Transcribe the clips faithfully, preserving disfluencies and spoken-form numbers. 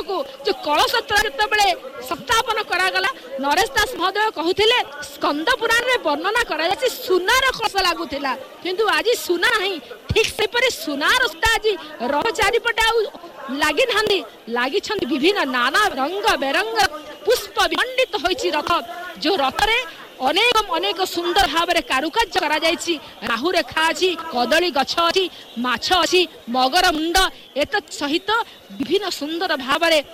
को जो कलश जिते स्थापन करागला नरेश दास महोदय कहते स्कंद पुराण में वर्णना करा सुनार कलश लगुला किंतु आज सुना नहीं ठीक से सुनार आज रथ चारिपटे लगी ना लगी विभिन्न नाना रंग बेरंग पुष्प विमंडित होइछि रथ जो रथ रे अनेक अनेक सुंदर भाव में कारुकार्य करा जायछि राहु रेखा अछि कदली गछ अछि माछ अछि मगर मुंड एत सहित विभिन्न सुंदर भाव में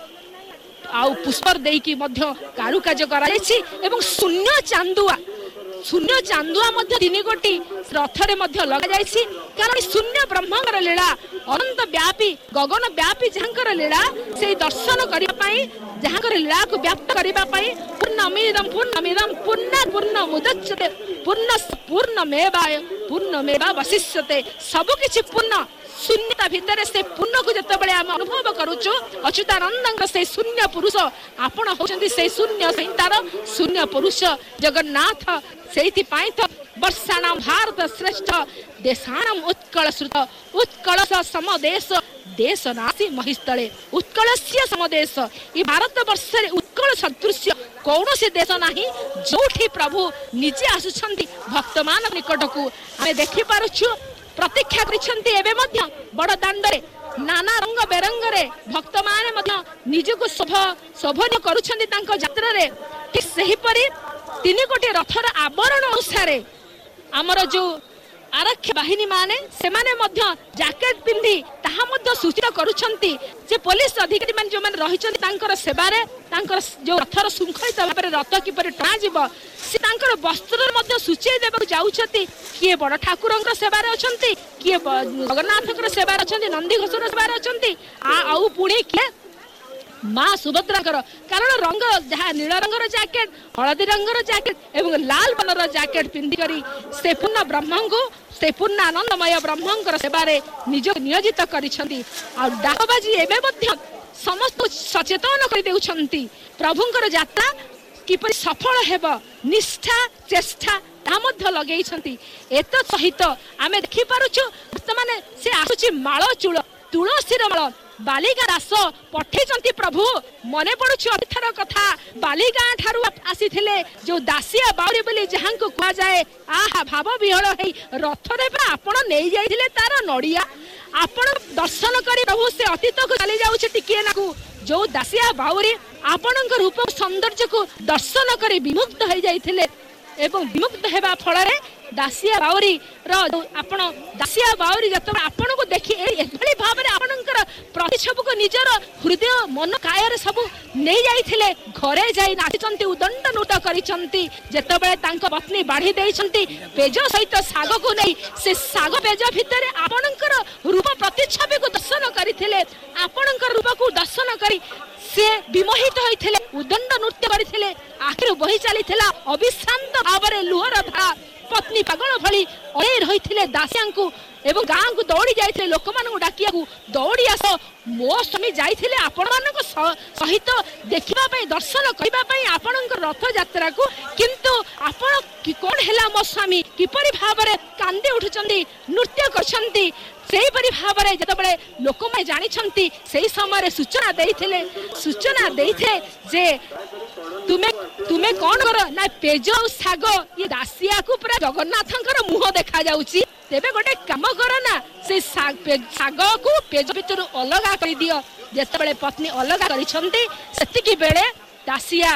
आउ पुष्पर देकी मध्य कारुकार्य करा जायछि एवं शून्य चांदुआ शून्य चांदुआ मध्य तीन गोटी रथरे मध्य लगा जायछि कारण शून्य ब्रह्मकर लीला अनंत व्यापी गगन व्यापी जहाँकर लीला से दर्शन करने पाई जहाँकर लीला को व्याप्त करने पूर्णमिदं पूर्णमिदं पूर्ण पूर्ण मुदच्यते पूर्ण पूर्णमेवाय पूर्णमेवा वशिष्यते सब किछि पूर्ण शून्यता भितर से पूर्ण को जतबेले हम अनुभव करूछु अच्युतानंद से शून्य पुरुष आपण होचंती से शून्य संतार शून्य पुरुष जगन्नाथ सेति पाई तो वर्षाणाम भारत श्रेष्ठ देशानाम उत्कल श्रुत उत्कल समदेश देश नासी महिस्थले उत्कलस्य समदेश ई भारत वर्ष रे उत्कल सदृश कौन से देश नाही जोठी प्रभु निजे आसुछंती भक्तमान निकट को हमें देखि पारुछु प्रतीक्षा करिसंती एबे मध्य बड़ दांडरे नाना रंग बेरंग रे भक्त माने मध्य निजको शोभ शोभन करुछंती तांको यात्रा रे ठीक सही परी तीन कोटी रथर आवरण अनुसार आमर जो आरक्षी बाहिनी माने से माने मध्य जैकेट पिंधि ताहा मध्य सूचित करुछंती जे पुलिस अधिकारी मान जो मान रहिछंती तांकर सेवारे तांकर जो रथर शृंखलित भाबरे रथ किपर टणा जीव से तांकर वस्त्र मध्य सूचय देबा जाउछंती किए बड़ ठाकुरंकर सेवारे अछंती किए जगन्नाथकर सेवारे अछंती नंदी घोषर सेवारे अछंती आ आउ पुणी किए माँ सुभद्राकर कारण रंग जहाँ नील रंगर जैकेट हलदी रंगर जैकेट एवं लाल बर्णर जैकेट पिंधिकरी से पूर्ण ब्रह्म को से पूर्ण आनंदमय ब्रह्मंकर सेवारे निज नियोजित करिसंती आ डाकबाजी एबे मध्य समस्त सचेतन कर देउछंती प्रभुंकर यात्रा किपरि सफल हेब निष्ठा चेष्टा ता मध्य लगेइछंती एत सहित आमे देखि पारुछु वर्तमान से आसुची माळ चूळ तुलसीर माळ बालिका दास पठेचंती प्रभु मने पड़ुछ अथार कथा बालिका ठारू आसीथिले जो दासिया बाउरी बोली जहां को कहा जाए आहा भाव विहल हेई रथ रे पर आपण नै जाइथिले तार नडिया आपण दर्शन करी प्रभु से अतीत को चली जाउछ टिकिए नाकू जो दासिया बाउरी आपणक रूप सौंदर्य को दर्शन करी विमुक्त हो जाइथिले एवं विमुक्त हेबा फल रे दासिया बाउरी रो आपण दासिया बाउरी जत आपण को देखि एभली भाव रे आपणकर प्रतिछब को निजर हृदय मन काय रे सब नै जाइथिले घरे जाई नाचिचंती उदंड नूट करिचंती जेतबेले तांको पत्नी बाढी देइचंती पेज सहित साग को नै से साग पेज भितरे आपणकर रूप प्रतिछब को दर्शन करिथिले आपणकर रूप को दर्शन करी से विमोहित होइथिले उदंड नृत्य करिथिले आखिर बही चलीथिला अविश्रांत भावरे लुहर धारा पत्नी पागल भली अरे रही दासिया एवं गाँ को दौड़ी जाते लोक मान डाकिया दौड़ी आस मो स्वामी जाते आपण मान सहित देखा दर्शन करने आपण रथ यात्रा को किंतु आपण कौन है मो स्वामी किपरि भाव में कांदी उठुचंती नृत्य करछंती सेहीपरि भाव में जितेबाला लोक मैंने जानी से समय सूचना देते सूचना देते जे तुमे तुमे कौन कर ना पेज और साग ये दासिया को पूरा जगन्नाथ मुह देखा जाउची तेबे गोटे काम कर ना से साग को पेज भितर अलग कर दियो जेतेबेले पत्नी अलग करिसंती सेतिकी बेले दासिया